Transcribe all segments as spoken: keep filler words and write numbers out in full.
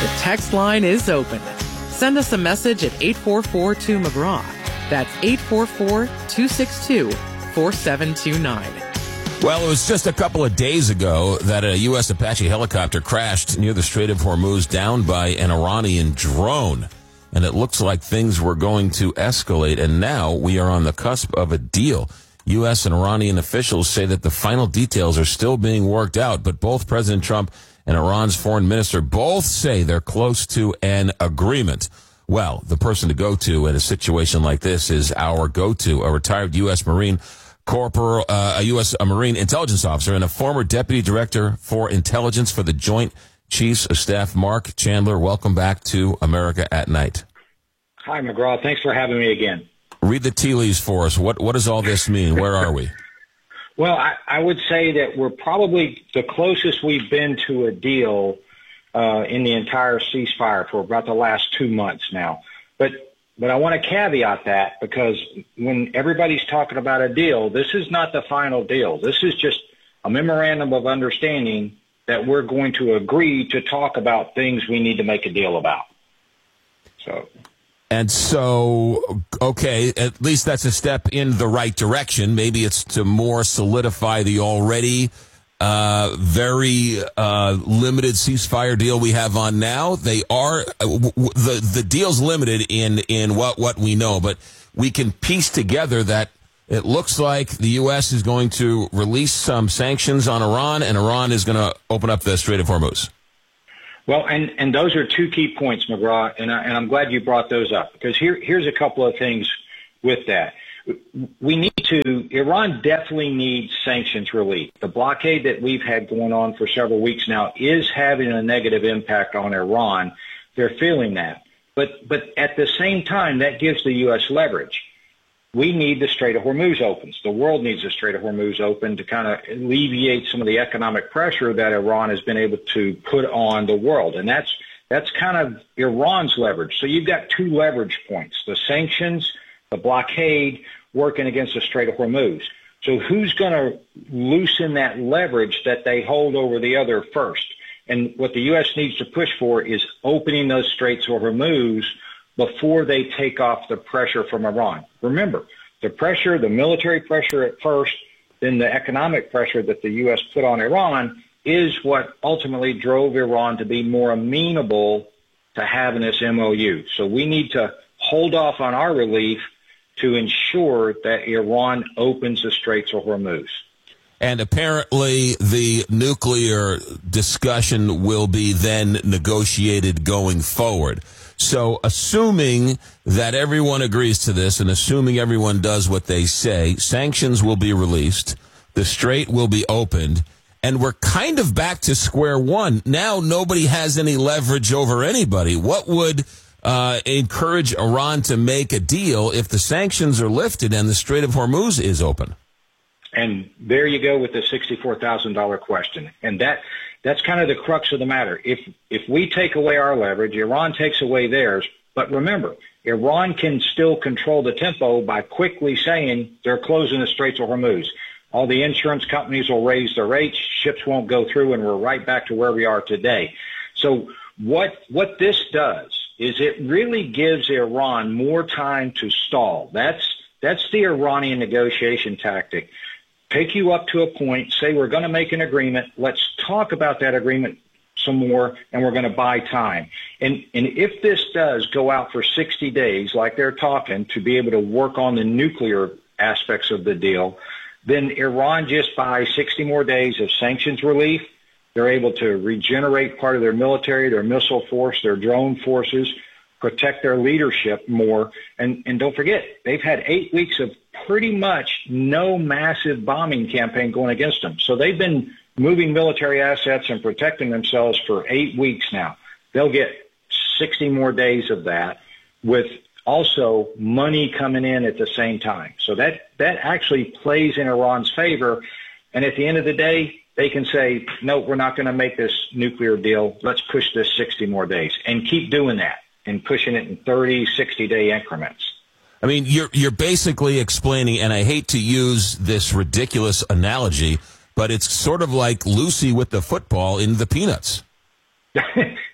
The text line is open. Send us a message at eight four four two McGraw. That's eight four four, two six two, four seven two nine. Well, it was just a couple of days ago that a U S Apache helicopter crashed near the Strait of Hormuz, downed by an Iranian drone. And it looks like things were going to escalate, and now we are on the cusp of a deal. U S and Iranian officials say that the final details are still being worked out, but both President Trump and Iran's foreign minister both say they're close to an agreement. Well, the person to go to in a situation like this is our go-to, a retired U S Marine corporal, uh, a U S a Marine intelligence officer, and a former deputy director for intelligence for the Joint Chiefs of Staff, Mark Chandler. Welcome back to America at Night. Hi, McGraw. Thanks for having me again. Read the tea leaves for us. What what does all this mean? Where are we? Well, I, I would say that we're probably the closest we've been to a deal uh, in the entire ceasefire for about the last two months now. But but I want to caveat that, because when everybody's talking about a deal, this is not the final deal. This is just a memorandum of understanding that we're going to agree to talk about things we need to make a deal about. So. And so, okay, at least that's a step in the right direction. Maybe it's to more solidify the already uh, very uh, limited ceasefire deal we have on now. They are the the deal's limited in in what what we know, but we can piece together that it looks like the U S is going to release some sanctions on Iran, and Iran is going to open up the Strait of Hormuz. Well, and, and those are two key points, McGraw, and, I, and I'm glad you brought those up, because here, here's a couple of things with that. We need to, Iran definitely needs sanctions relief. The blockade that we've had going on for several weeks now is having a negative impact on Iran. They're feeling that. But, but at the same time, that gives the U S leverage. We need the Strait of Hormuz opens. The world needs the Strait of Hormuz open to kind of alleviate some of the economic pressure that Iran has been able to put on the world. And that's that's kind of Iran's leverage. So you've got two leverage points, the sanctions, the blockade, working against the Strait of Hormuz. So who's going to loosen that leverage that they hold over the other first? And what the U S needs to push for is opening those Straits of Hormuz before they take off the pressure from Iran. Remember, the pressure, the military pressure at first, then the economic pressure that the U S put on Iran is what ultimately drove Iran to be more amenable to having this M O U. So we need to hold off on our relief to ensure that Iran opens the Straits of Hormuz. And apparently the nuclear discussion will be then negotiated going forward. So assuming that everyone agrees to this and assuming everyone does what they say, sanctions will be released, the strait will be opened, and we're kind of back to square one. Now nobody has any leverage over anybody. What would uh, encourage Iran to make a deal if the sanctions are lifted and the Strait of Hormuz is open? And there you go with the sixty-four thousand dollars question. And that that's kind of the crux of the matter. If if we take away our leverage, Iran takes away theirs. But remember, Iran can still control the tempo by quickly saying they're closing the Straits of Hormuz. All the insurance companies will raise their rates, ships won't go through, and we're right back to where we are today. So what what this does is it really gives Iran more time to stall. That's that's the Iranian negotiation tactic. Take you up to a point, say we're going to make an agreement, let's talk about that agreement some more, and we're going to buy time. And, and if this does go out for sixty days, like they're talking, to be able to work on the nuclear aspects of the deal, then Iran just buys sixty more days of sanctions relief. They're able to regenerate part of their military, their missile force, their drone forces, protect their leadership more. And, and don't forget, they've had eight weeks of pretty much no massive bombing campaign going against them. So they've been moving military assets and protecting themselves for eight weeks now. They'll get sixty more days of that, with also money coming in at the same time. So that, that actually plays in Iran's favor. And at the end of the day, they can say, no, we're not going to make this nuclear deal. Let's push this sixty more days, and keep doing that and pushing it in thirty, sixty day increments. I mean, you're you're basically explaining, and I hate to use this ridiculous analogy, but it's sort of like Lucy with the football in the Peanuts.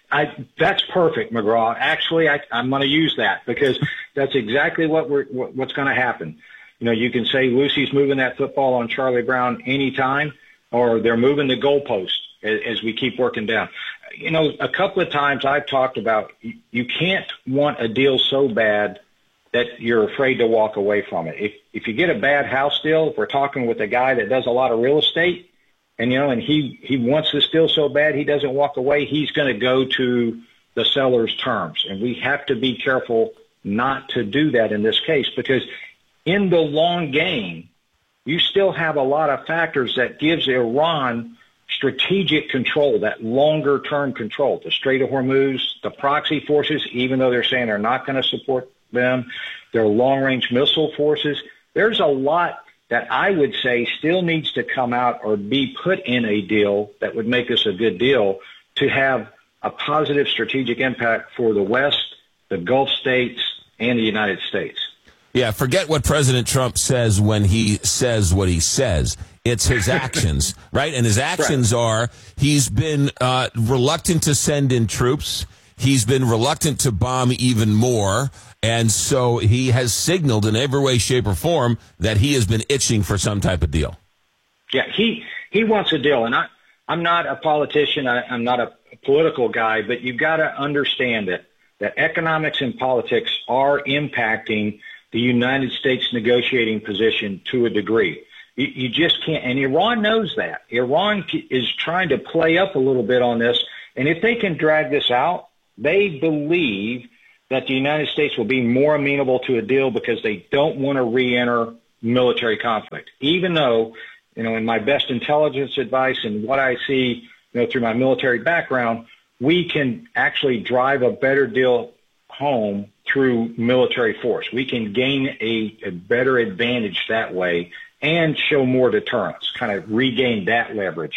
I, that's perfect, McGraw. Actually, I, I'm going to use that because that's exactly what we're, what, what's going to happen. You know, you can say Lucy's moving that football on Charlie Brown anytime, or they're moving the goalpost as, as we keep working down. You know, a couple of times I've talked about you, you can't want a deal so bad that you're afraid to walk away from it. If if you get a bad house deal, if we're talking with a guy that does a lot of real estate, and you know, and he he wants this deal so bad he doesn't walk away, he's going to go to the seller's terms, and we have to be careful not to do that in this case, because in the long game, you still have a lot of factors that gives Iran strategic control, that longer term control. The Strait of Hormuz, the proxy forces, even though they're saying they're not going to support them, their long-range missile forces. There's a lot that I would say still needs to come out or be put in a deal that would make this a good deal to have a positive strategic impact for the West, the Gulf states, and the United States. Yeah, forget what President Trump says when he says what he says. It's his actions, right? And his actions right. are he's been uh, reluctant to send in troops. He's been reluctant to bomb even more. And so he has signaled in every way, shape, or form that he has been itching for some type of deal. Yeah, he he wants a deal. And I, I'm not a politician. I, I'm not a political guy. But you've got to understand that, that economics and politics are impacting the United States negotiating position to a degree. You, you just can't. And Iran knows that. Iran is trying to play up a little bit on this. And if they can drag this out, they believe that the United States will be more amenable to a deal because they don't want to re-enter military conflict. Even though, you know, in my best intelligence advice and what I see, you know, through my military background, we can actually drive a better deal home through military force. We can gain a, a better advantage that way and show more deterrence, kind of regain that leverage.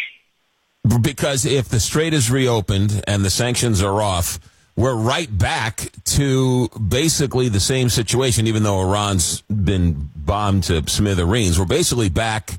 Because if the strait is reopened and the sanctions are off, we're right back to basically the same situation, even though Iran's been bombed to smithereens. We're basically back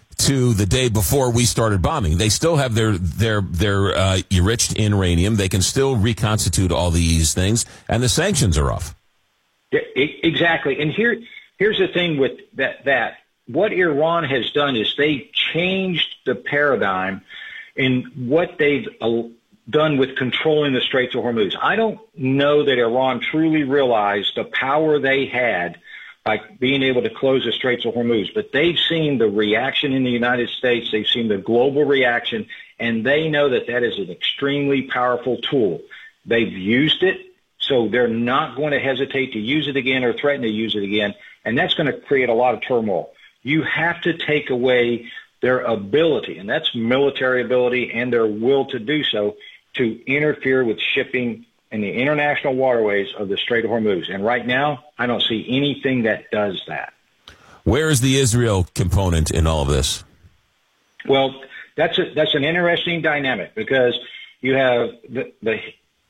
to the day before we started bombing. They still have their their their uh, enriched in uranium. They can still reconstitute all these things, and the sanctions are off. Yeah, exactly. And here here's the thing with that that what Iran has done is they changed the paradigm in what they've uh, done with controlling the Straits of Hormuz. I don't know that Iran truly realized the power they had by being able to close the Straits of Hormuz, but they've seen the reaction in the United States, they've seen the global reaction, and they know that that is an extremely powerful tool. They've used it, so they're not going to hesitate to use it again or threaten to use it again, and that's going to create a lot of turmoil. You have to take away their ability, and that's military ability and their will to do so, to interfere with shipping in the international waterways of the Strait of Hormuz. And right now, I don't see anything that does that. Where is the Israel component in all of this? Well, that's a, that's an interesting dynamic because you have the, the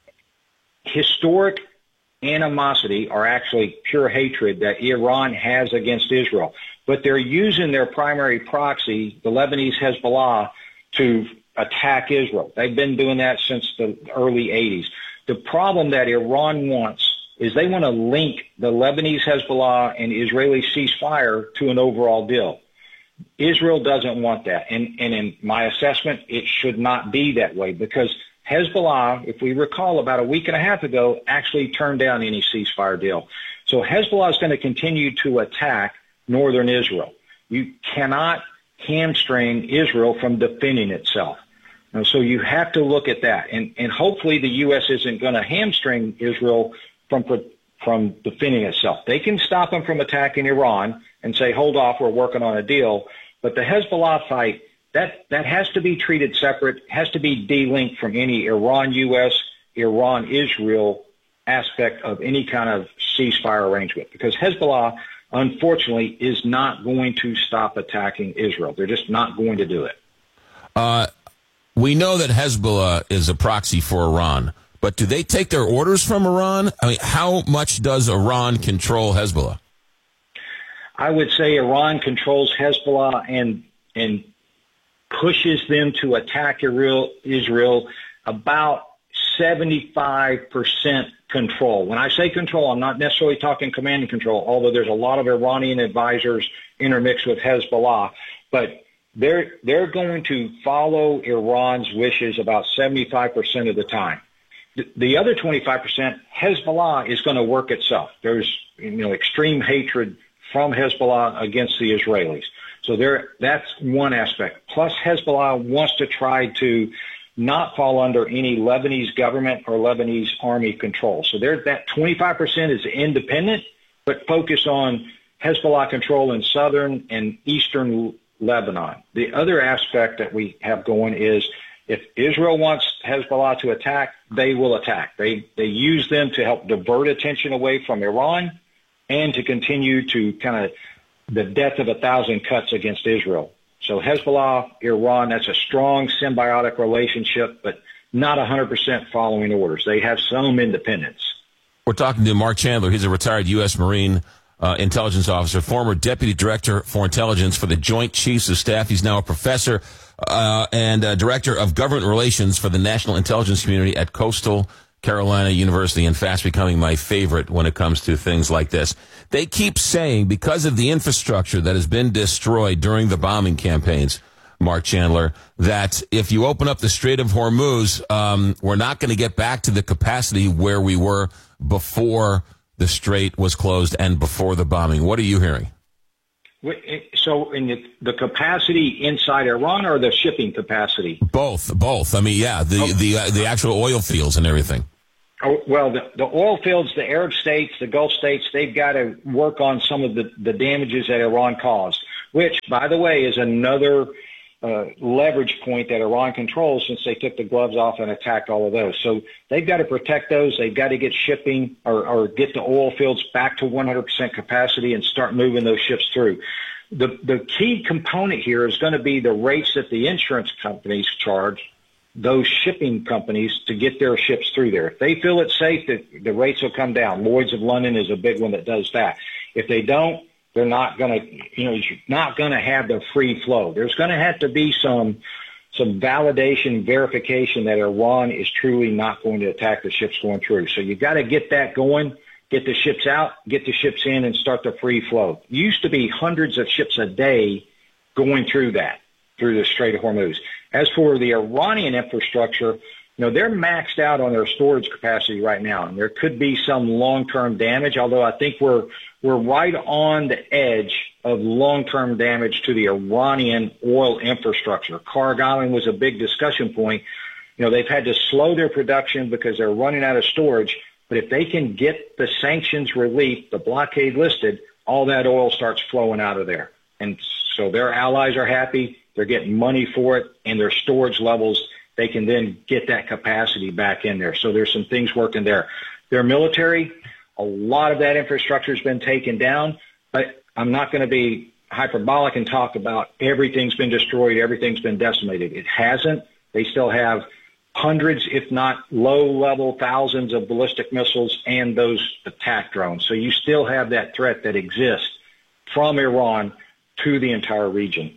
historic animosity, or actually pure hatred, that Iran has against Israel. But they're using their primary proxy, the Lebanese Hezbollah, to attack Israel. They've been doing that since the early eighties. The problem that Iran wants is they want to link the Lebanese Hezbollah and Israeli ceasefire to an overall deal. Israel doesn't want that. And, and in my assessment, it should not be that way because Hezbollah, if we recall about a week and a half ago, actually turned down any ceasefire deal. So Hezbollah is going to continue to attack northern Israel. You cannot hamstring Israel from defending itself. And so you have to look at that. And, and hopefully the U S isn't going to hamstring Israel from from defending itself. They can stop them from attacking Iran and say, hold off, we're working on a deal. But the Hezbollah fight, that, that has to be treated separate, has to be de-linked from any Iran-U S, Iran-Israel aspect of any kind of ceasefire arrangement. Because Hezbollah, unfortunately, is not going to stop attacking Israel. They're just not going to do it. Uh, we know that Hezbollah is a proxy for Iran, but do they take their orders from Iran? I mean, how much does Iran control Hezbollah? I would say Iran controls Hezbollah and and pushes them to attack Israel about seventy-five percent control. When I say control, I'm not necessarily talking command and control, although there's a lot of Iranian advisors intermixed with Hezbollah. But they're, they're going to follow Iran's wishes about seventy-five percent of the time. The, the other twenty-five percent, Hezbollah is going to work itself. There's, you know, extreme hatred from Hezbollah against the Israelis. So there, that's one aspect. Plus, Hezbollah wants to try to not fall under any Lebanese government or Lebanese army control. So there, that twenty-five percent is independent, but focus on Hezbollah control in southern and eastern Lebanon. The other aspect that we have going is if Israel wants Hezbollah to attack, they will attack. They, they use them to help divert attention away from Iran and to continue to kind of the death of a thousand cuts against Israel. So Hezbollah, Iran, that's a strong symbiotic relationship, but not one hundred percent following orders. They have some independence. We're talking to Mark Chandler. He's a retired U S Marine uh, intelligence officer, former deputy director for intelligence for the Joint Chiefs of Staff. He's now a professor uh, and uh, director of government relations for the National Intelligence Community at Coastal Carolina University, and fast becoming my favorite when it comes to things like this. They keep saying because of the infrastructure that has been destroyed during the bombing campaigns, Mark Chandler, that if you open up the Strait of Hormuz, um, we're not going to get back to the capacity where we were before the strait was closed and before the bombing. What are you hearing? So in the, the capacity inside Iran or the shipping capacity? Both, both. I mean, yeah, the, oh. the, uh, the actual oil fields and everything. Oh, well, the, the oil fields, the Arab states, the Gulf states, they've got to work on some of the, the damages that Iran caused, which, by the way, is another uh, leverage point that Iran controls since they took the gloves off and attacked all of those. So they've got to protect those. They've got to get shipping or, or get the oil fields back to one hundred percent capacity and start moving those ships through. The, the key component here is going to be the rates that the insurance companies charge those shipping companies to get their ships through there. If they feel it's safe, the, the rates will come down. Lloyd's of London is a big one that does that. If they don't, they're not going to, you know, you're not going to have the free flow. There's going to have to be some, some validation, verification that Iran is truly not going to attack the ships going through. So you got to get that going, get the ships out, get the ships in, and start the free flow. It used to be hundreds of ships a day going through that, through the Strait of Hormuz. As for the Iranian infrastructure, you know, they're maxed out on their storage capacity right now, and there could be some long-term damage, although I think we're we're right on the edge of long-term damage to the Iranian oil infrastructure. Karg Island was a big discussion point. You know, they've had to slow their production because they're running out of storage, but if they can get the sanctions relief, the blockade listed, all that oil starts flowing out of there. And so their allies are happy. They're getting money for it, and their storage levels, they can then get that capacity back in there. So there's some things working there. Their military, a lot of that infrastructure has been taken down, but I'm not going to be hyperbolic and talk about everything's been destroyed, everything's been decimated. It hasn't. They still have hundreds, if not low-level thousands of ballistic missiles and those attack drones. So you still have that threat that exists from Iran to the entire region.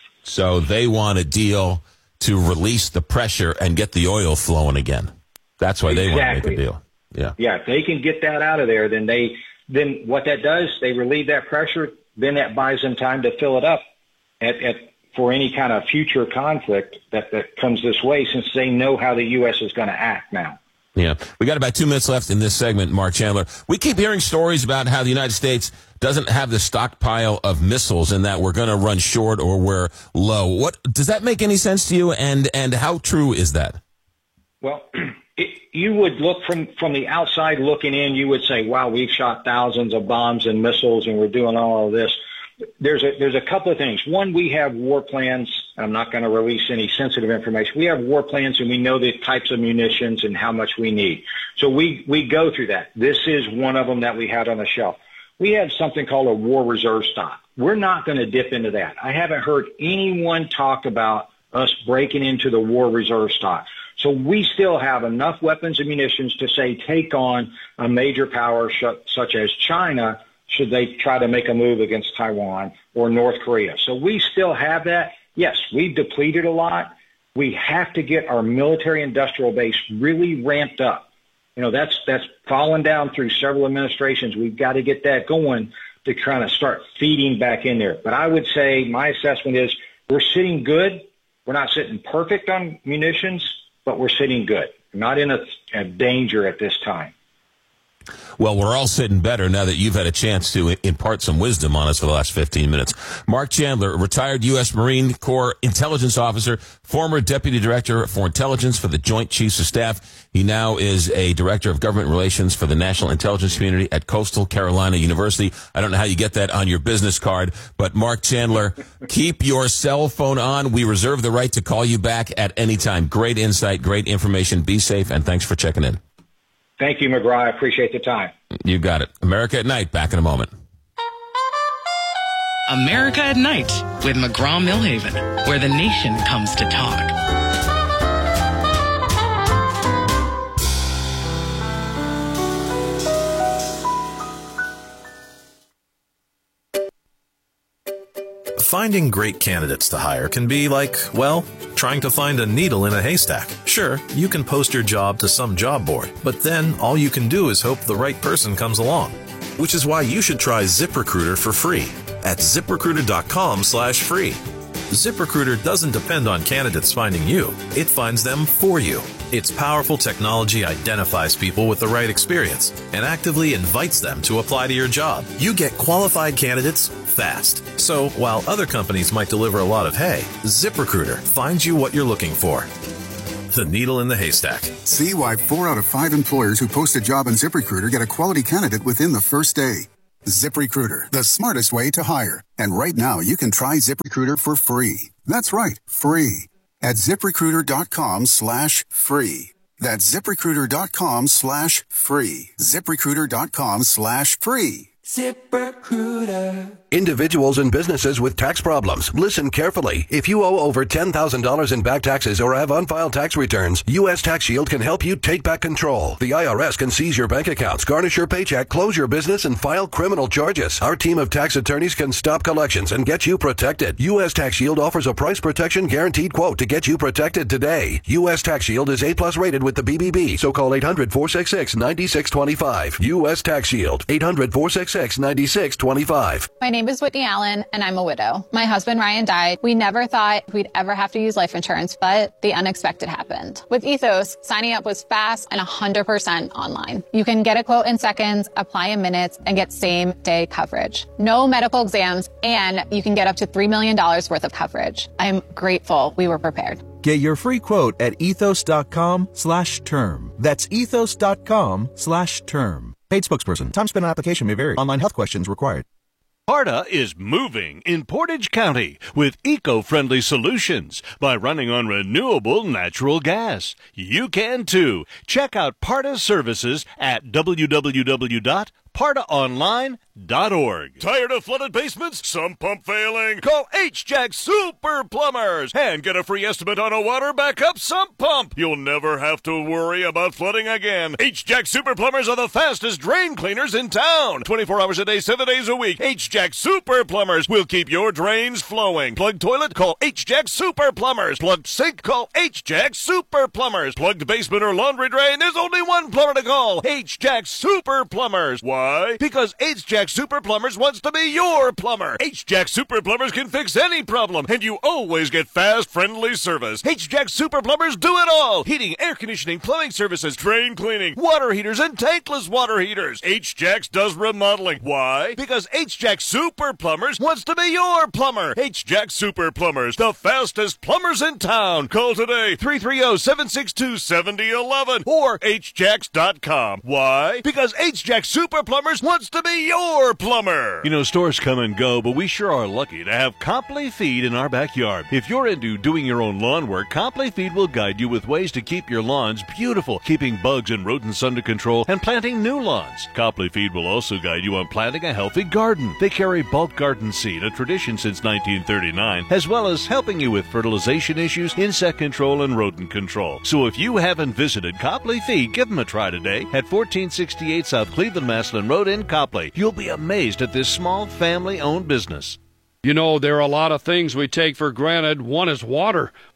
So they want a deal to release the pressure and get the oil flowing again. That's why they exactly. want to make a deal. Yeah. Yeah, if they can get that out of there, then they then what that does, they relieve that pressure, then that buys them time to fill it up at, at for any kind of future conflict that, that comes this way, since they know how the U S is going to act now. Yeah. We got about two minutes left in this segment, Mark Chandler. We keep hearing stories about how the United States doesn't have the stockpile of missiles and that we're going to run short or we're low. What does that make any sense to you? And, and how true is that? Well, it, you would look from, from the outside looking in, you would say, wow, we've shot thousands of bombs and missiles and we're doing all of this. There's a, there's a couple of things. One, we have war plans. I'm not going to release any sensitive information. We have war plans and we know the types of munitions and how much we need. So we, we go through that. This is one of them that we had on the shelf. We have something called a war reserve stock. We're not going to dip into that. I haven't heard anyone talk about us breaking into the war reserve stock. So we still have enough weapons and munitions to, say, take on a major power sh- such as China should they try to make a move against Taiwan or North Korea. So we still have that. Yes, we've depleted a lot. we have to get our military industrial base really ramped up. You know, that's that's fallen down through several administrations. We've got to get that going to kind of start feeding back in there. But I would say my assessment is we're sitting good. We're not sitting perfect on munitions, but we're sitting good. Not in a, a danger at this time. Well, we're all sitting better now that you've had a chance to impart some wisdom on us for the last fifteen minutes. Mark Chandler, retired U S Marine Corps intelligence officer, former deputy director for intelligence for the Joint Chiefs of Staff. He now is a director of government relations for the National Intelligence Community at Coastal Carolina University. I don't know how you get that on your business card, but Mark Chandler, keep your cell phone on. We reserve the right to call you back at any time. Great insight, great information. Be safe, and thanks for checking in. Thank you, McGraw. I appreciate the time. You got it. America at Night, back in a moment. America at Night with McGraw-Millhaven, where the nation comes to talk. Finding great candidates to hire can be like, well, trying to find a needle in a haystack. Sure, you can post your job to some job board, but then all you can do is hope the right person comes along. Which is why you should try ZipRecruiter for free at ZipRecruiter.com slash free. ZipRecruiter doesn't depend on candidates finding you. It finds them for you. Its powerful technology identifies people with the right experience and actively invites them to apply to your job. You get qualified candidates fast. So while other companies might deliver a lot of hay, ZipRecruiter finds you what you're looking for. The needle in the haystack. See why four out of five employers who post a job on ZipRecruiter get a quality candidate within the first day. ZipRecruiter, the smartest way to hire. And right now, you can try ZipRecruiter for free. That's right, free. At ZipRecruiter.com slash free. That's ZipRecruiter.com slash free. ZipRecruiter.com slash free. ZipRecruiter. Individuals and businesses with tax problems, listen carefully. If you owe over ten thousand dollars in back taxes or have unfiled tax returns, U S Tax Shield can help you take back control. The I R S can seize your bank accounts, garnish your paycheck, close your business, and file criminal charges. Our team of tax attorneys can stop collections and get you protected. U S Tax Shield offers a price protection guaranteed quote to get you protected today. U S Tax Shield is A plus rated with the B B B, so call eight hundred, four six six, nine six two five. U S Tax Shield, eight hundred, four six six, nine six two five. My name is Whitney Allen, and I'm a widow. My husband, Ryan, died. We never thought we'd ever have to use life insurance, but the unexpected happened. With Ethos, signing up was fast and one hundred percent online. You can get a quote in seconds, apply in minutes, and get same-day coverage. No medical exams, and you can get up to three million dollars worth of coverage. I'm grateful we were prepared. Get your free quote at ethos.com slash term. That's ethos.com slash term. Paid spokesperson. Time spent on application may vary. Online health questions required. PARTA is moving in Portage County with eco-friendly solutions by running on renewable natural gas. You can too. Check out PARTA's services at w w w dot parta online dot org. Tired of flooded basements? Sump pump failing? Call H-Jack Super Plumbers and get a free estimate on a water backup sump pump. You'll never have to worry about flooding again. H-Jack Super Plumbers are the fastest drain cleaners in town. twenty-four hours a day, seven days a week. H-Jack Super Plumbers will keep your drains flowing. Plugged toilet? Call H-Jack Super Plumbers. Plugged sink? Call H-Jack Super Plumbers. Plugged basement or laundry drain? There's only one plumber to call. H-Jack Super Plumbers. Why? Because H-Jack Super Plumbers wants to be your plumber. H-Jack Super Plumbers can fix any problem, and you always get fast, friendly service. H-Jack Super Plumbers do it all. Heating, air conditioning, plumbing services, drain cleaning, water heaters, and tankless water heaters. H-Jacks does remodeling. Why? Because H-Jack Super Plumbers wants to be your plumber. H-Jack Super Plumbers, the fastest plumbers in town. Call today, three three zero, seven six two, seven zero one one or H jacks dot com. Why? Because H-Jack Super Plumbers wants to be your plumber. You know, stores come and go, but we sure are lucky to have Copley Feed in our backyard. If you're into doing your own lawn work, Copley Feed will guide you with ways to keep your lawns beautiful, keeping bugs and rodents under control, and planting new lawns. Copley Feed will also guide you on planting a healthy garden. They carry bulk garden seed, a tradition since nineteen thirty-nine, as well as helping you with fertilization issues, insect control, and rodent control. So if you haven't visited Copley Feed, give them a try today at fourteen sixty-eight South Cleveland Maslin Road in Copley. You'll be amazed at this small family-owned business. You know, there are a lot of things we take for granted. One is water.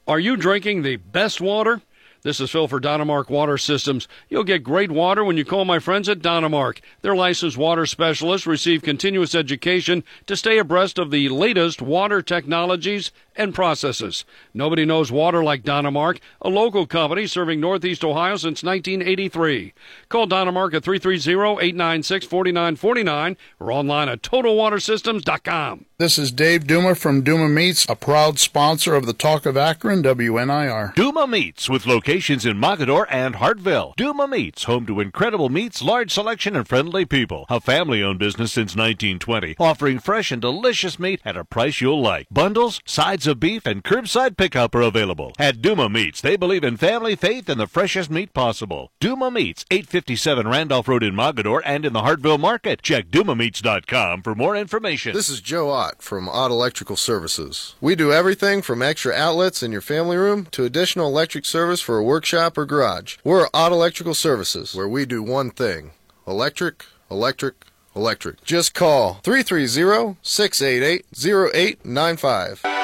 Are you drinking the best water? This is Phil for Dynamark Water Systems. You'll get great water when you call my friends at Dynamark. Their licensed water specialists receive continuous education to stay abreast of the latest water technologies and processes. Nobody knows water like Dynamark, a local company serving Northeast Ohio since nineteen eighty-three. Call Dynamark at three three zero, eight nine six, four nine four nine or online at total water systems dot com. This is Dave Duma from Duma Meats, a proud sponsor of the Talk of Akron, W N I R. Duma Meats, with locations in Mogadore and Hartville. Duma Meats, home to incredible meats, large selection, and friendly people. A family-owned business since nineteen twenty, offering fresh and delicious meat at a price you'll like. Bundles, sides of beef, and curbside pickup are available. At Duma Meats, they believe in family, faith, and the freshest meat possible. Duma Meats, eight fifty-seven Randolph Road in Mogadore and in the Hartville Market. Check duma meats dot com for more information. This is Joe Ott from Ott Electrical Services. We do everything from extra outlets in your family room to additional electric service for a workshop or garage. We're Ott Electrical Services, where we do one thing: electric, electric, electric. Just call three three zero, six eight eight, zero eight nine five.